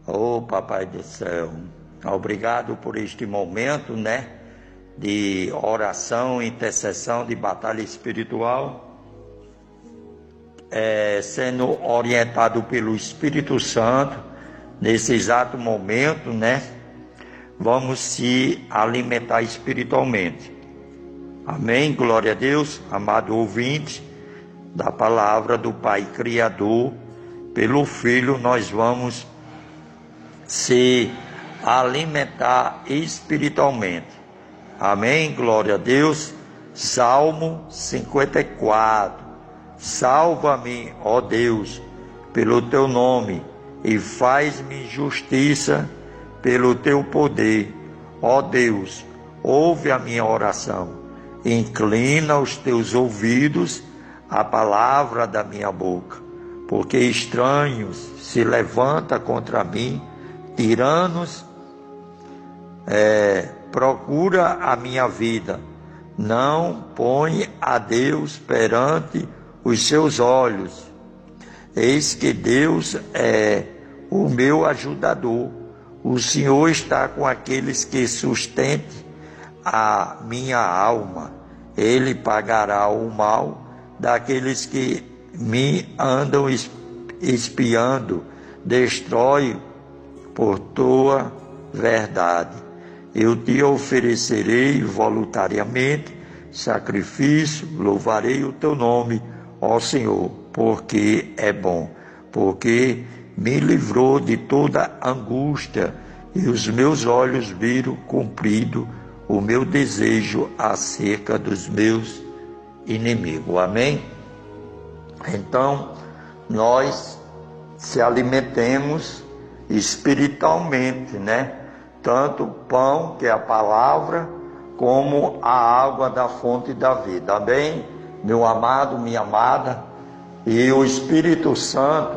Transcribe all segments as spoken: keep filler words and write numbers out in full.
Oh, Papai do céu, obrigado por este momento, né, de oração, intercessão, de batalha espiritual, é, sendo orientado pelo Espírito Santo, nesse exato momento, né, vamos se alimentar espiritualmente. Amém? Glória a Deus, amado ouvinte da palavra do Pai Criador, pelo Filho nós vamos se alimentar espiritualmente. Amém? Glória a Deus. Salmo cinquenta e quatro. Salva-me, ó Deus, pelo teu nome, e faz-me justiça pelo teu poder. Ó Deus, ouve a minha oração. Inclina os teus ouvidos à palavra da minha boca, porque estranhos se levantam contra mim, tiranos é, procura a minha vida. Não põe a Deus perante os seus olhos. Eis que Deus é o meu ajudador. O Senhor está com aqueles que sustentem a minha alma. Ele pagará o mal daqueles que me andam espiando. Destrói por tua verdade. Eu te oferecerei voluntariamente sacrifício, louvarei o teu nome, ó Senhor, porque é bom, porque me livrou de toda angústia, e os meus olhos viram cumprido o meu desejo acerca dos meus inimigos. Amém? Então, nós se alimentemos espiritualmente, né? Tanto o pão, que é a palavra, como a água da fonte da vida. Amém? Meu amado, minha amada, e o Espírito Santo,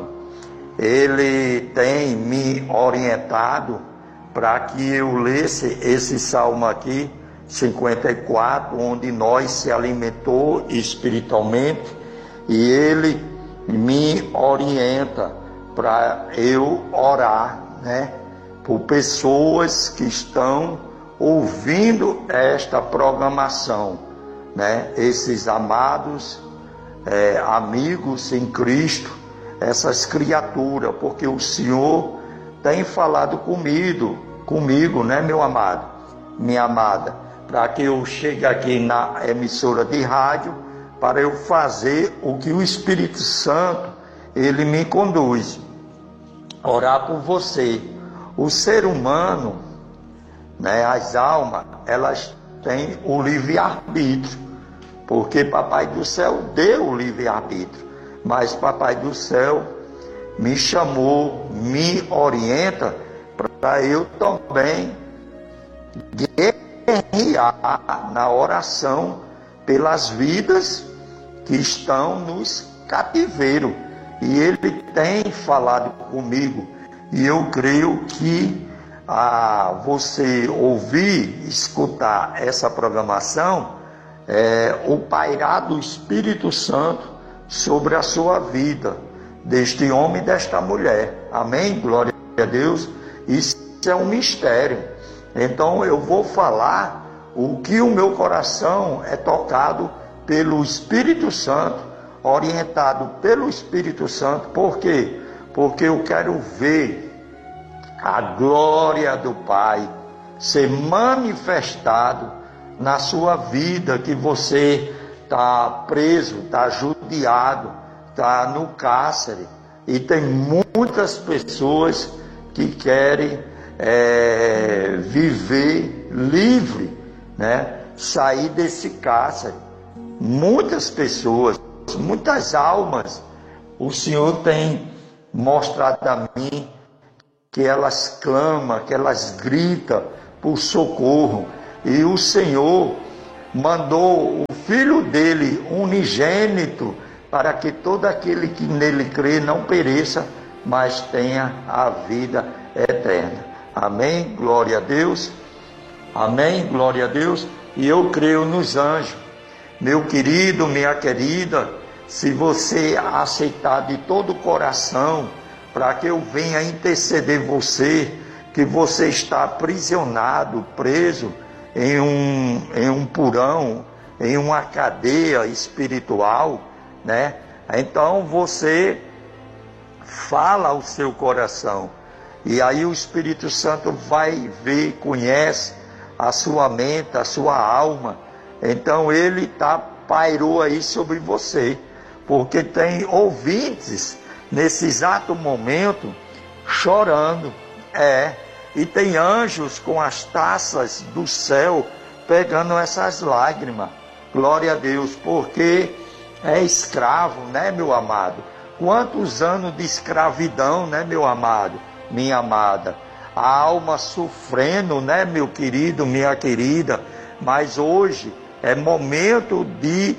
ele tem me orientado para que eu lesse esse salmo aqui, cinquenta e quatro, onde nós se alimentou espiritualmente, e ele me orienta para eu orar, né, por pessoas que estão ouvindo esta programação, né, esses amados é, amigos em Cristo, essas criaturas, porque o Senhor tem falado comigo, comigo, né, meu amado, minha amada, para que eu chegue aqui na emissora de rádio, para eu fazer o que o Espírito Santo, ele me conduz. Orar por você. O ser humano, né, as almas, elas têm o livre-arbítrio, porque Papai do Céu deu o livre-arbítrio, mas Papai do Céu me chamou, me orienta para eu também guerrear na oração pelas vidas que estão nos cativeiros. E ele tem falado comigo, e eu creio que a você ouvir, escutar essa programação, é o pairar do Espírito Santo sobre a sua vida, deste homem e desta mulher. Amém? Glória a Deus. Isso é um mistério. Então eu vou falar o que o meu coração é tocado pelo Espírito Santo, orientado pelo Espírito Santo. Por quê? Porque eu quero ver a glória do Pai ser manifestado na sua vida, que você está preso, está judiado, está no cárcere, e tem muitas pessoas que querem é, viver livre, né? Sair desse cárcere. Muitas pessoas, muitas almas, o Senhor tem mostrado a mim que elas clamam, que elas gritam por socorro, e o Senhor mandou o Filho dele, unigênito, para que todo aquele que nele crê não pereça, mas tenha a vida eterna. Amém? Glória a Deus. Amém? Glória a Deus. E eu creio nos anjos. Meu querido, minha querida, se você aceitar de todo o coração para que eu venha interceder você, que você está aprisionado, preso em um, em um porão, em uma cadeia espiritual, né? Então você fala ao seu coração, e aí o Espírito Santo vai ver, conhece a sua mente, a sua alma. Então ele tá, pairou aí sobre você, porque tem ouvintes nesse exato momento chorando, é, e tem anjos com as taças do céu pegando essas lágrimas. Glória a Deus, porque é escravo, né, meu amado? Quantos anos de escravidão, né, meu amado, minha amada? A alma sofrendo, né, meu querido, minha querida? Mas hoje é momento de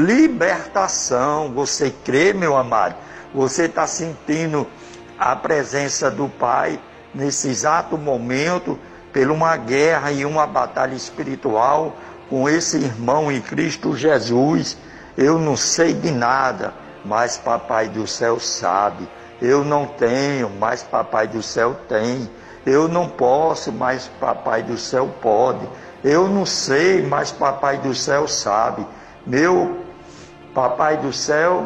libertação. Você crê, meu amado? Você está sentindo a presença do Pai nesse exato momento, por uma guerra e uma batalha espiritual com esse irmão em Cristo Jesus. Eu não sei de nada, mas Papai do Céu sabe. Eu não tenho, mas Papai do Céu tem. Eu não posso, mas Papai do Céu pode. Eu não sei, mas Papai do Céu sabe. Meu Papai do Céu,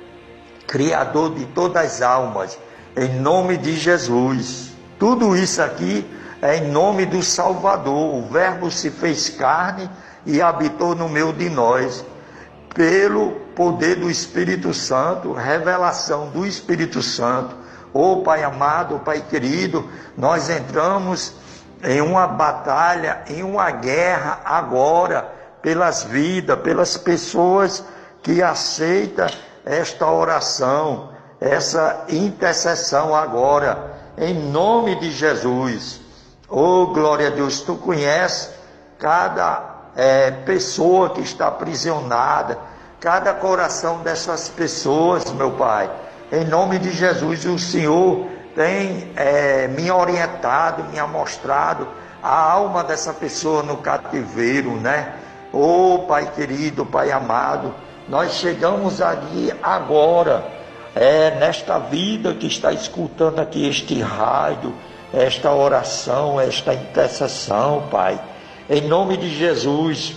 Criador de todas as almas, em nome de Jesus. Tudo isso aqui é em nome do Salvador. O Verbo se fez carne e habitou no meio de nós. Pelo poder do Espírito Santo, revelação do Espírito Santo. Ô Pai amado, Pai querido, nós entramos em uma batalha, em uma guerra agora, pelas vidas, pelas pessoas que aceitam esta oração, essa intercessão agora, em nome de Jesus. Oh, glória a Deus, tu conheces cada é, pessoa que está aprisionada, cada coração dessas pessoas, meu Pai. Em nome de Jesus, o Senhor tem é, me orientado, me mostrado a alma dessa pessoa no cativeiro, né? Oh, Pai querido, Pai amado, nós chegamos ali agora, é, nesta vida que está escutando aqui este rádio, esta oração, esta intercessão, Pai. Em nome de Jesus,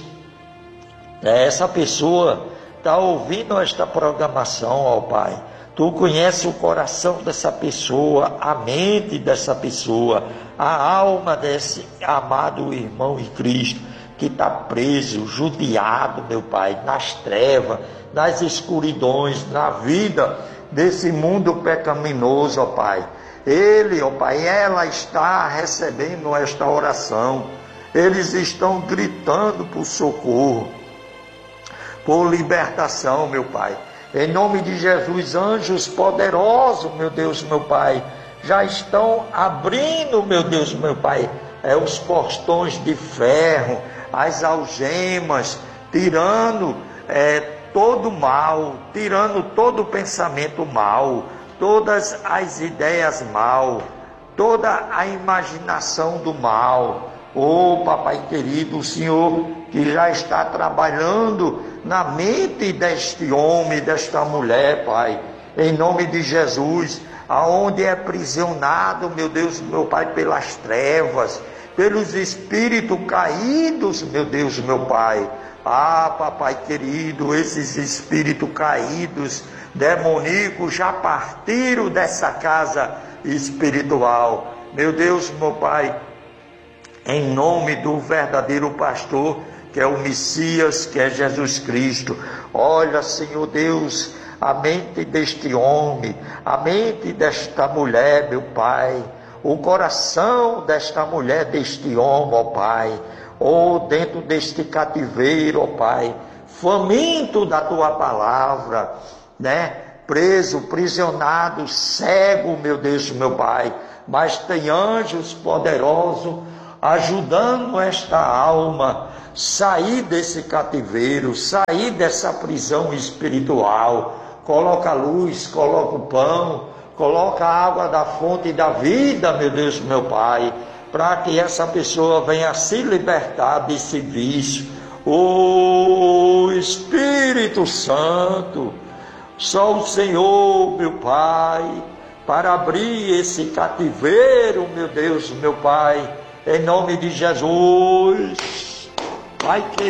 essa pessoa está ouvindo esta programação, ó Pai. Tu conheces o coração dessa pessoa, a mente dessa pessoa, a alma desse amado irmão em Cristo, que está preso, judiado, meu Pai, nas trevas, nas escuridões, na vida desse mundo pecaminoso, ó Pai. Ele, ó Pai, ela está recebendo esta oração. Eles estão gritando por socorro, por libertação, meu Pai. Em nome de Jesus, anjos poderosos, meu Deus, meu Pai, já estão abrindo, meu Deus, meu Pai, é, os portões de ferro, as algemas, tirando é, todo mal, tirando todo o pensamento mal, todas as ideias mal, toda a imaginação do mal. Oh, Papai querido, o Senhor que já está trabalhando na mente deste homem, desta mulher, Pai, em nome de Jesus, aonde é aprisionado, meu Deus, meu Pai, pelas trevas, pelos espíritos caídos, meu Deus, meu Pai. Ah, Papai querido, esses espíritos caídos, demoníacos, já partiram dessa casa espiritual. Meu Deus, meu Pai, em nome do verdadeiro pastor, que é o Messias, que é Jesus Cristo. Olha, Senhor Deus, a mente deste homem, a mente desta mulher, meu Pai, o coração desta mulher, deste homem, ó Pai, ó, dentro deste cativeiro, ó Pai, faminto da Tua palavra, né? Preso, prisionado, cego, meu Deus, meu Pai, mas tem anjos poderosos ajudando esta alma sair desse cativeiro, sair dessa prisão espiritual. Coloca a luz, coloca o pão, coloca a água da fonte da vida, meu Deus, meu Pai, para que essa pessoa venha se libertar desse vício. O Espírito Santo, só o Senhor, meu Pai, para abrir esse cativeiro, meu Deus, meu Pai, em nome de Jesus. Pai, que